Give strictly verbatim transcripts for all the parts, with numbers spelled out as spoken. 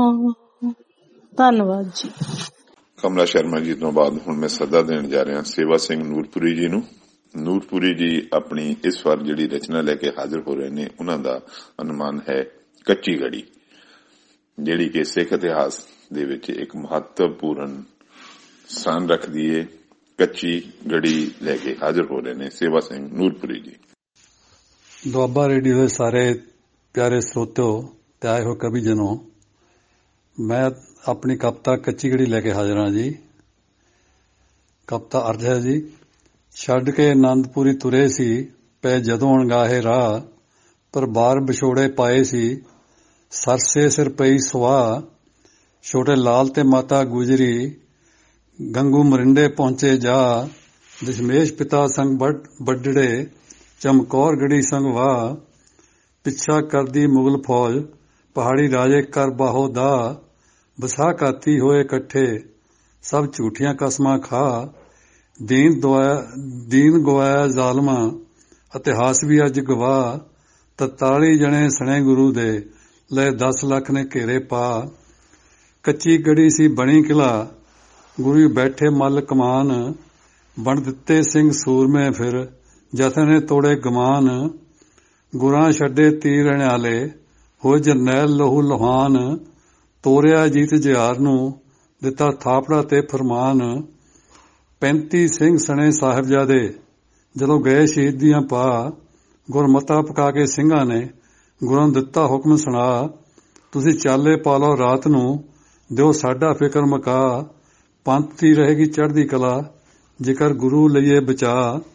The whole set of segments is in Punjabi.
ਧੰਨਵਾਦ ਜੀ। ਕਮਲਾ ਸ਼ਰਮਾ ਜੀ ਤੋਂ ਬਾਅਦ ਹੁਣ ਮੈਂ ਸੱਦਾ ਦੇਣ ਜਾ ਰਿਹਾ ਸੇਵਾ ਸਿੰਘ ਨੂਰਪੁਰੀ ਜੀ ਨੂੰ। ਨੂਰਪੁਰੀ ਜੀ ਆਪਣੀ ਇਸ ਵਾਰ ਜਿਹੜੀ ਰਚਨਾ ਲੈ ਕੇ ਹਾਜ਼ਰ ਹੋ ਰਹੇ ਨੇ, ਉਹਨਾਂ ਦਾ ਅਨੁਮਾਨ ਹੈ ਕੱਚੀ ਗੜੀ, ਜਿਹੜੀ ਕਿ ਸਿੱਖ ਇਤਿਹਾਸ ਦੇ ਵਿੱਚ ਇੱਕ ਮਹੱਤਵਪੂਰਨ ਸਥਾਨ ਰੱਖਦੀ ਹੈ। ਕੱਚੀ ਗੜੀ ਲੈ ਕੇ ਹਾਜ਼ਰ ਹੋ ਰਹੇ ਨੇ ਸੇਵਾ ਸਿੰਘ ਨੂਰਪੁਰੀ ਜੀ। ਦੁਆਬਾ ਰੇਡੀਓ ਦੇ ਸਾਰੇ ਪਿਆਰੇ ਸਰੋਤਿਓ ਤੇ ਆਏ ਹੋ ਕਵੀ ਜਨੋ, ਮੈਂ ਆਪਣੀ ਕਵਿਤਾ ਕੱਚੀ ਗੜੀ ਲੈ ਕੇ ਹਾਜ਼ਰ ਹਾਂ ਜੀ। ਕਵਿਤਾ ਅਰਜ਼ ਹੈ ਜੀ। ਛੱਡ ਕੇ ਆਨੰਦਪੁਰੀ ਤੁਰੇ ਸੀ, ਪੈ ਜਦੋਂ ਅਣਗਾਹੇ ਰਾਹ, ਪਰ ਬਾਰ ਵਿਛੋੜੇ ਪਾਏ ਸੀ, ਸਰਸੇ ਸਿਰ ਪਈ ਸੁਆਹ। ਛੋਟੇ ਲਾਲ ਤੇ ਮਾਤਾ ਗੁਜਰੀ, ਗੰਗੂ ਮਰਿੰਡੇ ਪਹੁੰਚੇ ਜਾ, ਦਸ਼ਮੇਸ਼ ਪਿਤਾ ਸੰਗ ਵੱਡੜੇ, ਚਮਕੌਰ ਗੜੀ ਸੰਗ ਵਾਹ। ਪਿੱਛਾ ਕਰਦੀ ਮੁਗਲ ਫੌਜ, ਪਹਾੜੀ ਰਾਜੇ ਕਰ ਬਾਹੋ ਦਾ, ਬਸਾ ਕਾਤੀ ਹੋਏ ਇਕੱਠੇ, ਸਭ ਝੂਠੀਆਂ ਕਸਮਾਂ ਖਾ। ਦੀਨ ਦੁਆਇਆ ਦੀਨ ਗਵਾਇਆ ਜ਼ਾਲਮਾਂ, ਇਤਿਹਾਸ ਵੀ ਅੱਜ ਗਵਾਹ। ਤਰਤਾਲੀ ਜਣੇ ਸਣੇ ਗੁਰੂ ਦੇ, ਲੈ ਦਸ ਲੱਖ ਨੇ ਘੇਰੇ ਪਾ। ਕੱਚੀ ਗੜੀ ਸੀ ਬਣੀ ਕਿਲਾ, ਗੁਰੂ ਬੈਠੇ ਮੱਲ ਕਮਾਨ। ਬਣ ਦਿੱਤੇ ਸਿੰਘ ਸੂਰਮੇ ਫਿਰ, ਜਥੇ ਨੇ ਤੋੜੇ ਗਮਾਨ। ਗੁਰਾਂ ਛੱਡੇ ਤੀਰ ਅਣਿਆਲੇ, ਹੋਏ ਜਰਨੈਲ ਲਹੂ ਲੁਹਾਨ। ਤੋਰਿਆ ਜੀਤ ਜਿਹਾਰ ਨੂੰ, ਦਿੱਤਾ ਥਾਪੜਾ ਤੇ ਫਰਮਾਨ। ਪੈਂਤੀ ਸਿੰਘ ਸਣੇ ਸਾਹਿਬਜ਼ਾਦੇ, ਜਦੋਂ ਗਏ ਸ਼ਹੀਦੀਆਂ ਪਾ। ਗੁਰਮਤਾ ਪਕਾ ਕੇ ਸਿੰਘਾਂ ਨੇ, ਗੁਰਾਂ ਨੂੰ ਦਿੱਤਾ ਹੁਕਮ ਸੁਣਾ। ਤੁਸੀਂ ਚਾਲੇ ਪਾ ਲਓ ਰਾਤ ਨੂੰ, ਦਿਓ ਸਾਡਾ ਫਿਕਰ ਮੁਕਾ। ਪੰਥ ਦੀ ਰਹੇਗੀ ਚੜ੍ਹਦੀ ਕਲਾ, ਜੇਕਰ ਗੁਰੂ ਲਈਏ ਬਚਾ।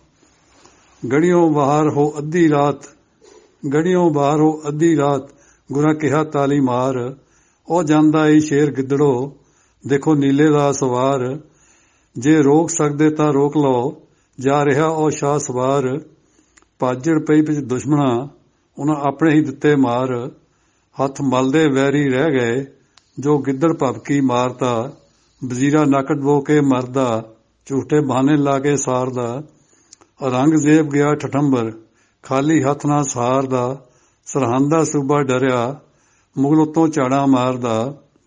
ਗੜੀਓਂ ਬਾਹਰ ਹੋ ਅੱਧੀ ਰਾਤ, ਗੜੀਓਂ ਬਾਹਰ ਹੋ ਅੱਧੀ ਰਾਤ, ਗੁਰਾਂ ਕਿਹਾ ਤਾਲੀ ਮਾਰ। ਉਹ ਜਾਂਦਾ ਈ ਸ਼ੇਰ ਗਿੱਦੜੋ, ਦੇਖੋ ਨੀਲੇ ਦਾ ਸਵਾਰ। ਜੇ ਰੋਕ ਸਕਦੇ ਤਾਂ ਰੋਕ ਲਓ, ਜਾ ਰਿਹਾ ਉਹ ਸ਼ਾਹ ਸਵਾਰ। ਭਾਜੜ ਪਈ ਵਿੱਚ ਦੁਸ਼ਮਣਾ, ਉਹਨਾਂ ਆਪਣੇ ਹੀ ਦਿੱਤੇ ਮਾਰ। ਹੱਥ ਮਲਦੇ ਵੈਰੀ ਰਹਿ ਗਏ, ਜੋ ਗਿੱਦੜ ਭਬਕੀ ਮਾਰਦਾ। ਵਜ਼ੀਰਾ ਨੱਕ ਡਬੋ ਕੇ ਮਰਦਾ, ਝੂਠੇ ਬਹਾਨੇ ਲਾ ਕੇ ਸਾਰਦਾ। ਔਰੰਗਜ਼ੇਬ ਗਿਆ ਠਠੰਬਰ, ਖਾਲੀ ਹੱਥ ਨਾਲ ਸਹਾਰਦਾ। ਸਰਹੰਦ ਦਾ ਸੂਬਾ ਡਰਿਆ, ਮੁਗਲ ਉੱਤੋਂ ਝਾੜਾਂ ਮਾਰਦਾ।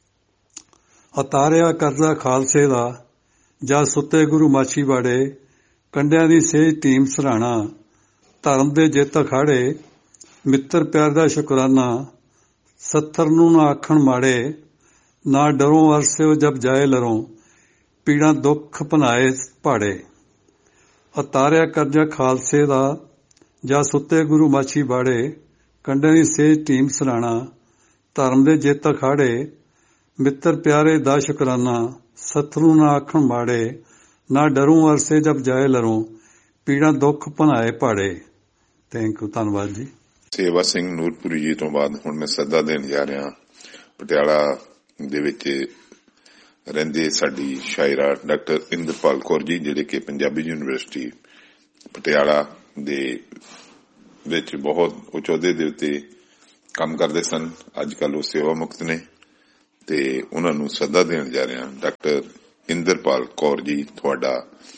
ਉਤਾਰਿਆ ਕਰਜ਼ਾ ਖਾਲਸੇ ਦਾ, ਜਦ ਸੁੱਤੇ ਗੁਰੂ ਮਾਛੀਵਾੜੇ। ਕੰਡਿਆਂ ਦੀ ਸੇਜ ਟੀਮ ਸਰਾਣਾ, ਧਰਮ ਦੇ ਜਿੱਤ ਅਖਾੜੇ। ਮਿੱਤਰ ਪਿਆਰ ਦਾ ਸ਼ੁਕਰਾਨਾ, ਸੱਥਰ ਨੂੰ ਨਾ ਆਖਣ ਮਾੜੇ। ਨਾ ਡਰੋਂ ਅਰਸਿਓ ਜਬ ਜਾਏ ਲਰੋਂ, ਪੀੜਾਂ ਦੁੱਖ ਭਨਾਏ ਭਾੜੇ। ਉਤਾਰਿਆ ਕਰਜ਼ਾ ਖਾਲਸੇ ਦਾ, ਜਦ ਸੁੱਤੇ ਗੁਰੂ ਮਾਛੀਵਾੜੇ। ਕੰਡਿਆਂ ਦੀ ਸੇਜ ਟੀਮ ਸਰਾਣਾ, ਧਰਮ ਦੇ ਜਿੱਤ ਅਖਾੜੇ। ਮਿੱਤਰ ਪਿਆਰੇ ਦਾ ਸ਼ੁਕਰਾਨਾ, ਸੱਥਰੂ ਨਾ ਆਖਣ ਮਾੜੇ। ਨਾ ਡਰੂ ਅਰਸੇ ਜਬ ਜਾਏ ਲਰੋਂ, ਪੀੜਾਂ ਦੁੱਖ ਭਨਾਏ ਭਾੜੇ। ਥੈਂਕ ਯੂ, ਧੰਨਵਾਦ ਜੀ। ਸੇਵਾ ਸਿੰਘ ਨੂਰਪੁਰੀ ਜੀ ਤੋਂ ਬਾਅਦ ਹੁਣ ਮੈਂ ਸੱਦਾ ਦੇਣ ਜਾ ਰਿਹਾ ਪਟਿਆਲਾ ਦੇ ਵਿੱਚ ਰਹਿੰਦੇ ਸਾਡੀ ਸ਼ਾਇਰਾ ਡਾਕਟਰ ਇੰਦਰਪਾਲ ਕੌਰ ਜੀ, ਜਿਹੜੇ ਕਿ ਪੰਜਾਬੀ ਯੂਨੀਵਰਸਿਟੀ ਪਟਿਆਲਾ ਦੇ ਵਿੱਚ ਬਹੁਤ ਉੱਚ ਅਹੁਦੇ ਦੇ ਉੱਤੇ ਕੰਮ ਕਰਦੇ ਸਨ। ਅੱਜ ਕੱਲ੍ਹ ਉਹ ਸੇਵਾ ਮੁਕਤ ਨੇ ਤੇ ਉਹਨਾਂ ਨੂੰ ਸੱਦਾ ਦੇਣ ਜਾ ਰਿਹਾ। ਡਾਕਟਰ ਇੰਦਰਪਾਲ ਕੌਰ ਜੀ, ਤੁਹਾਡਾ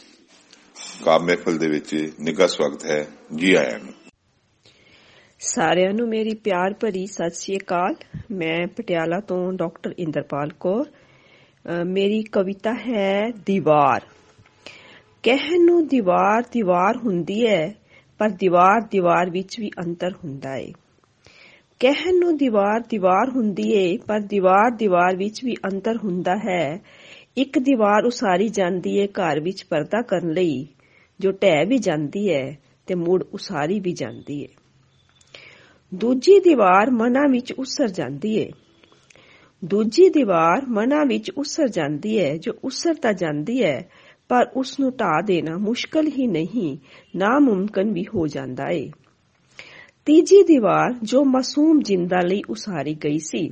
ਕਾਵਿ ਮਹਿਫਲ ਦੇ ਵਿੱਚ ਨਿੱਘਾ ਸਵਾਗਤ ਹੈ। ਜੀ ਆਇਆਂ ਨੂੰ। ਸਾਰਿਆਂ ਨੂੰ ਮੇਰੀ ਪਿਆਰ ਭਰੀ ਸਤਿ ਸ੍ਰੀ ਅਕਾਲ। ਮੈਂ ਪਟਿਆਲਾ ਤੋਂ ਡਾਕਟਰ ਇੰਦਰਪਾਲ ਕੌਰ। ਮੇਰੀ ਕਵਿਤਾ ਹੈ ਦੀਵਾਰ। ਕਹਿਣ ਨੂੰ ਦੀਵਾਰ ਦੀਵਾਰ ਹੁੰਦੀ ਹੈ, ਪਰ ਦੀਵਾਰ ਦੀਵਾਰ ਵਿੱਚ ਵੀ ਅੰਤਰ ਹੁੰਦਾ ਏ। ਕਹਿਣ ਨੂੰ ਦੀਵਾਰ ਦੀਵਾਰ ਹੁੰਦੀ ਏ, ਪਰ ਦੀਵਾਰ ਦੀਵਾਰ ਵਿੱਚ ਵੀ ਅੰਤਰ ਹੁੰਦਾ ਹੈ। ਇੱਕ ਦੀਵਾਰ ਉਸਾਰੀ ਜਾਂਦੀ ਏ ਘਰ ਵਿੱਚ ਪਰਦਾ ਕਰਨ ਲਈ, ਜੋ ਢਹਿ ਵੀ ਜਾਂਦੀ ਹੈ ਤੇ ਮੁੜ ਉਸਾਰੀ ਵੀ ਜਾਂਦੀ ਏ। ਦੂਜੀ ਦੀਵਾਰ ਮਨਾਂ ਵਿੱਚ ਉਸਰ ਜਾਂਦੀ ਏ। ਦੂਜੀ ਦੀਵਾਰ ਮਨਾਂ ਵਿੱਚ ਉਸਰ ਜਾਂਦੀ ਹੈ, ਜੋ ਉਸਰ ਤਾਂ ਜਾਂਦੀ ਹੈ, ਪਰ ਉਸ ਨੂੰ ਢਾਹ ਦੇਣਾ ਮੁਸ਼ਕਲ ਹੀ ਨਹੀਂ, ਨਾਮੁਮਕਿਨ ਵੀ ਹੋ ਜਾਂਦਾ ਏ। ਤੀਜੀ ਦੀਵਾਰ ਜੋ ਮਾਸੂਮ ਜਿੰਦਾਂ ਲਈ ਉਸਾਰੀ ਗਈ ਸੀ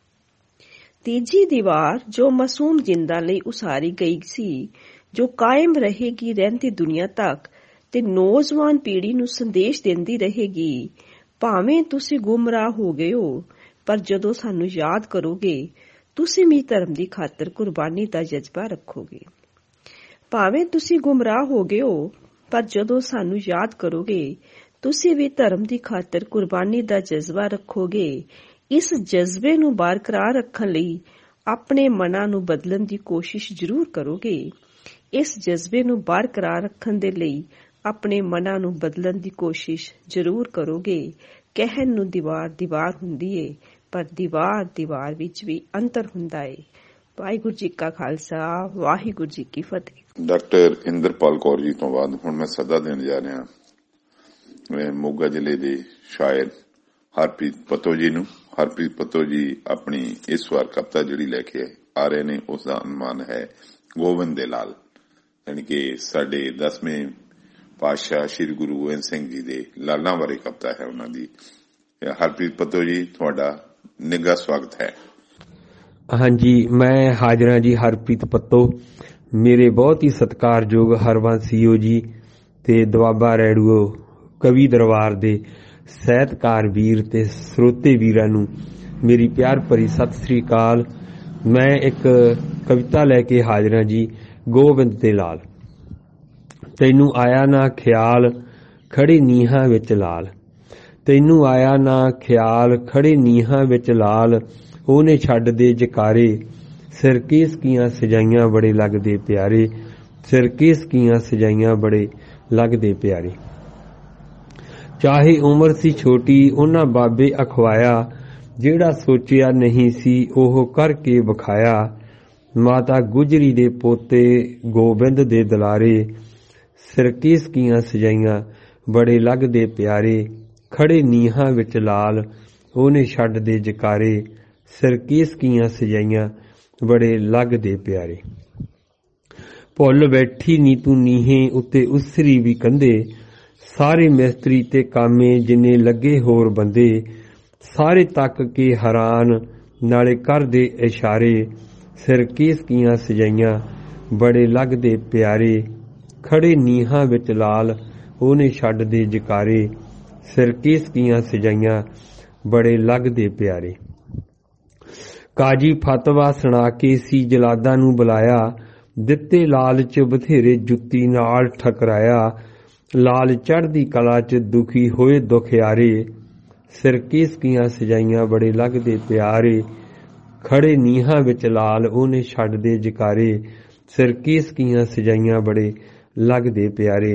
ਤੀਜੀ ਦੀਵਾਰ ਜੋ ਮਾਸੂਮ ਜਿੰਦਾਂ ਲਈ ਉਸਾਰੀ ਗਈ ਸੀ, ਜੋ ਕਾਇਮ ਰਹੇਗੀ ਰਹਿੰਦੀ ਦੁਨੀਆ ਤੱਕ ਤੇ ਨੌਜਵਾਨ ਪੀੜ੍ਹੀ ਨੂੰ ਸੰਦੇਸ਼ ਦਿੰਦੀ ਰਹੇਗੀ। ਭਾਵੇਂ ਤੁਸੀਂ ਗੁੰਮਰਾਹ ਹੋ ਗਏ ਹੋ, ਪਰ ਜਦੋਂ ਸਾਨੂੰ ਯਾਦ ਕਰੋਗੇ, ਤੁਸੀਂ ਵੀ ਧਰਮ ਦੀ ਖਾਤਰ ਕੁਰਬਾਨੀ ਦਾ ਜਜ਼ਬਾ ਰੱਖੋਗੇ। ਭਾਵੇਂ ਤੁਸੀਂ ਗੁੰਮਰਾਹ ਹੋ ਗਏ ਹੋ, ਪਰ ਜਦੋਂ ਸਾਨੂੰ ਯਾਦ ਕਰੋਗੇ, ਤੁਸੀਂ ਵੀ ਧਰਮ ਦੀ ਖਾਤਰ ਕੁਰਬਾਨੀ ਦਾ ਜਜ਼ਬਾ ਰੱਖੋਗੇ। ਇਸ ਜਜ਼ਬੇ ਨੂੰ ਬਰਕਰਾਰ ਰੱਖਣ ਲਈ ਆਪਣੇ ਮਨਾਂ ਨੂੰ ਬਦਲਣ ਦੀ ਕੋਸ਼ਿਸ਼ ਜ਼ਰੂਰ ਕਰੋਗੇ। ਇਸ ਜਜ਼ਬੇ ਨੂੰ ਬਰਕਰਾਰ ਰੱਖਣ ਦੇ ਲਈ ਆਪਣੇ ਮਨਾਂ ਨੂੰ ਬਦਲਣ ਦੀ ਕੋਸ਼ਿਸ਼ ਜ਼ਰੂਰ ਕਰੋਗੇ। ਕਹਿਣ ਨੂੰ ਦੀਵਾਰ ਦੀਵਾਰ ਹੁੰਦੀ ਏ, ਪਰ ਦੀਵਾਰ ਦੀਵਾਰ ਵਿੱਚ ਵੀ ਅੰਤਰ ਹੁੰਦਾ ਏ। ਵਾਹਿਗੁਰੂ ਜੀ ਕਾ ਖਾਲਸਾ, ਵਾਹਿਗੁਰੂ ਜੀ ਕੀ ਫਤਿਹ। ਡਾਕਟਰ ਇੰਦਰਪਾਲ ਕੌਰ ਜੀ ਤੋਂ ਬਾਅਦ ਹੁਣ ਮੈਂ ਸੱਦਾ ਦੇਣ ਜਾ ਰਿਹਾ ਮੈਂ ਮੋਗਾ ਜ਼ਿਲ੍ਹੇ ਦੇ ਸ਼ਾਇਰ ਹਰਪ੍ਰੀਤ ਪੱਤੋ ਜੀ ਨੂੰ। ਹਰਪ੍ਰੀਤ ਪੱਤੋ ਜੀ ਆਪਣੀ ਇਸ ਵਾਰ ਕਵਿਤਾ ਜਿਹੜੀ ਲੈ ਕੇ ਆ ਰਹੇ ਨੇ ਉਸ ਦਾ ਅਨੁਮਾਨ ਹੈ ਗੋਬਿੰਦ ਦੇ ਲਾਲ, ਯਾਨੀ ਕਿ ਸਾਡੇ ਦਸਵੇਂ ਪਾਤਸ਼ਾਹ ਸ੍ਰੀ ਗੁਰੂ ਗੋਬਿੰਦ ਸਿੰਘ ਜੀ ਦੇ ਲਾਲਾਂ ਬਾਰੇ ਕਵਿਤਾ ਹੈ ਉਹਨਾਂ ਦੀ। ਹਰਪ੍ਰੀਤ ਪੱਤੋ ਜੀ, ਤੁਹਾਡਾ ਨਿੱਘਾ ਸਵਾਗਤ ਹੈ। ਹਾਂਜੀ, ਮੈਂ ਹਾਜ਼ਰ ਹਾਂ ਜੀ। ਹਰਪ੍ਰੀਤ ਪੱਤੋ ਮੇਰੇ ਬਹੁਤ ਹੀ ਸਤਿਕਾਰਯੋਗ ਹਰਵੰਸ ਸੀਓ ਜੀ ਤੇ ਦੁਆਬਾ ਰੇਡੀਓ ਕਵੀ ਦਰਬਾਰ ਦੇ ਸਾਹਿਤਕਾਰ ਵੀਰ ਤੇ ਸਰੋਤੇ ਵੀਰਾਂ ਨੂੰ ਮੇਰੀ ਪਿਆਰ ਭਰੀ ਸਤਿ ਸ੍ਰੀ ਅਕਾਲ। ਮੈਂ ਇੱਕ ਕਵਿਤਾ ਲੈ ਕੇ ਹਾਜ਼ਰ ਹਾਂ ਜੀ। ਗੋਬਿੰਦ ਦੇ ਲਾਲ। ਤੈਨੂੰ ਆਇਆ ਨਾ ਖਿਆਲ ਖੜੇ ਨੀਹਾਂ ਵਿੱਚ ਲਾਲ, ਤੈਨੂੰ ਆਇਆ ਨਾ ਖਿਆਲ ਖੜੇ ਨੀਹਾਂ ਵਿੱਚ ਲਾਲ, ਉਹਨੇ ਛੱਡ ਦੇ ਜਕਾਰੇ ਸਿਰ ਕੇਸ ਕੀਆਂ ਸਜਾਈਆਂ ਬੜੇ ਲੱਗਦੇ ਪਿਆਰੇ, ਸਿਰ ਕੇਸ ਕੀਆਂ ਸਜਾਈਆਂ ਬੜੇ ਲੱਗਦੇ ਪਿਆਰੇ। ਚਾਹੇ ਉਮਰ ਸੀ ਛੋਟੀ ਉਹਨਾਂ ਬਾਬੇ ਅਖਵਾਇਆ, ਜਿਹੜਾ ਸੋਚਿਆ ਨਹੀਂ ਸੀ ਉਹ ਕਰਕੇ ਵਿਖਾਇਆ। ਮਾਤਾ ਗੁਜਰੀ ਦੇ ਪੋਤੇ ਗੋਬਿੰਦ ਦੇ ਦੁਲਾਰੇ, ਸਿਰ ਕੇਸ ਕੀਆਂ ਸਜਾਈਆਂ ਬੜੇ ਲੱਗਦੇ ਪਿਆਰੇ, ਖੜੇ ਨੀਹਾਂ ਵਿੱਚ ਲਾਲ ਉਹਨੇ ਛੱਡ ਦੇ ਜਕਾਰੇ, ਸਿਰ ਕੇਸ ਕੀਆਂ ਸਜਾਈਆਂ ਬੜੇ ਲੱਗਦੇ ਪਿਆਰੇ। ਭੁੱਲ ਬੈਠੀ ਨੀ ਤੂੰ ਨੀਹੇ ਉੱਤੇ ਉਸਰੀ ਵੀ ਕੰਧੇ, ਸਾਰੇ ਮਿਸਤਰੀ ਤੇ ਕਾਮੇ ਜਿੰਨੇ ਲੱਗੇ ਹੋਰ ਬੰਦੇ, ਸਾਰੇ ਤੱਕ ਕੇ ਹੈਰਾਨ ਨਾਲੇ ਕਰਦੇ ਇਸ਼ਾਰੇ, ਸਿਰ ਕੇਸ ਕੀਆਂ ਸਜਾਈਆਂ ਬੜੇ ਲੱਗਦੇ ਪਿਆਰੇ, ਖੜੇ ਨੀਹਾਂ ਵਿੱਚ ਲਾਲ ਉਹਨੇ ਛੱਡ ਦੇ ਜਕਾਰੇ, ਸਿਰ ਕੇਸ ਕੀਆਂ ਸਜਾਈਆਂ ਬੜੇ ਲੱਗਦੇ ਪਿਆਰੇ। ਕਾਜੀ ਫਤਵਾ ਸੁਣਾ ਕੇ ਸੀ ਜਲਾਦਾਂ ਨੂੰ ਬੁਲਾਇਆ, ਦਿੱਤੇ ਲਾਲਚ ਬਥੇਰੇ ਜੁੱਤੀ ਨਾਲ ਠਕਰਾਇਆ, ਲਾਲ ਚੜ੍ਹਦੀ ਕਲਾ ਚ ਦੁਖੀ ਹੋਏ ਦੁਖਿਆਰੇ, ਸਿਰ ਕੇਸ ਕੀਆਂ ਸਜਾਈਆਂ ਬੜੇ ਲੱਗਦੇ ਪਿਆਰੇ, ਖੜੇ ਨੀਹਾਂ ਵਿੱਚ ਲਾਲ ਉਹਨੇ ਛੱਡ ਦੇ ਜਕਾਰੇ, ਸਿਰ ਕੇਸ ਕੀਆਂ ਸਜਾਈਆਂ ਬੜੇ ਲੱਗਦੇ ਪਿਆਰੇ।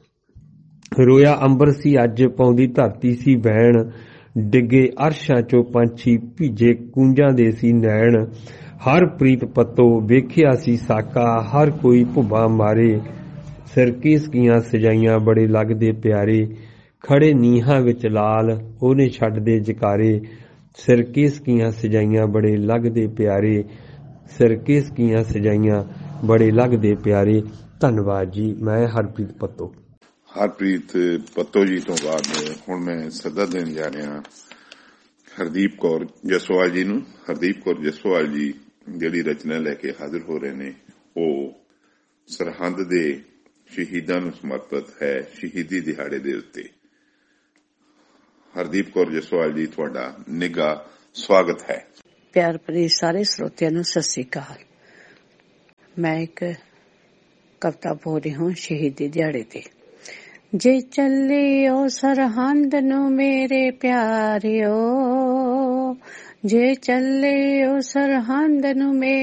ਰੋਇਆ ਅੰਬਰ ਸੀ ਅੱਜ ਪਾਉਂਦੀ ਧਰਤੀ ਸੀ ਬੈਣ, ਡਿੱਗੇ ਅਰਸ਼ਾਂ ਚੋਂ ਪੰਛੀ ਭੀਜੇ ਕੂੰਜਾਂ ਦੇ ਸੀ ਨੈਣ, ਹਰ ਪ੍ਰੀਤ ਪੱਤੋ ਵੇਖਿਆ ਸੀ ਸਾਕਾ ਹਰ ਕੋਈ ਭੁੱਬਾ ਮਾਰੇ, ਸਿਰ ਕੇਸ ਕੀਆਂ ਸਜਾਈਆਂ ਬੜੇ ਲੱਗਦੇ ਪਿਆਰੇ, ਖੜੇ ਨੀਹਾਂ ਵਿੱਚ ਲਾਲ ਉਹਨੇ ਛੱਡ ਦੇ ਜਕਾਰੇ, ਸਿਰ ਕੇਸ ਕੀਆਂ ਸਜਾਈਆਂ ਬੜੇ ਲੱਗਦੇ ਪਿਆਰੇ, ਸਿਰ ਕੇਸ ਕੀਆਂ ਸਜਾਈਆਂ ਬੜੇ ਲੱਗਦੇ ਪਿਆਰੇ। ਧੰਨਵਾਦ ਜੀ। ਮੈਂ ਹਰਪ੍ਰੀਤ ਪੱਤੋ। ਹਰਪ੍ਰੀਤ ਪੱਤੋ ਜੀ ਤੋਂ ਬਾਅਦ ਹੁਣ ਮੈਂ ਸੱਦਾ ਦੇਣ ਜਾ ਰਿਹਾ ਹਰਦੀਪ ਕੌਰ ਜਸਵਾਲ ਜੀ ਨੂੰ। ਹਰਦੀਪ ਕੌਰ ਜਸਵਾਲ ਜੀ ਜਿਹੜੀ ਰਚਨਾ ਲੈ ਕੇ ਹਾਜ਼ਰ ਹੋ ਰਹੇ ਨੇ ਉਹ ਸਰਹੰਦ ਦੇ ਸ਼ਹੀਦਾਂ ਨੂੰ ਸਮਰਪਿਤ ਹੈ, ਸ਼ਹੀਦੀ ਦਿਹਾੜੇ ਦੇ ਉੱਤੇ। ਹਰਦੀਪ ਕੌਰ ਜਸਵਾਲ ਜੀ, ਤੁਹਾਡਾ ਨਿੱਘਾ ਸਵਾਗਤ ਹੈ। ਪਿਆਰ ਭਰੀ ਸਾਰੇ ਸਰੋਤਿਆਂ ਨੂੰ ਸਤਿ ਸ੍ਰੀ ਅਕਾਲ। ਮੈਂ ਇੱਕ ਕਵਿਤਾ ਬੋਲ ਰਹੀ ਹਾਂ ਸ਼ਹੀਦੀ ਦਿਹਾੜੇ ਤੇ। ਜੇ ਚੱਲਿਓ ਸਰਹੰਦ ਨੂੰ ਮੇਰੇ ਪਿਆਰਿਓ, ਜੇ ਚੱਲਿਓ ਸਰਹੰਦ ਨੂੰ ਮੇਰੇ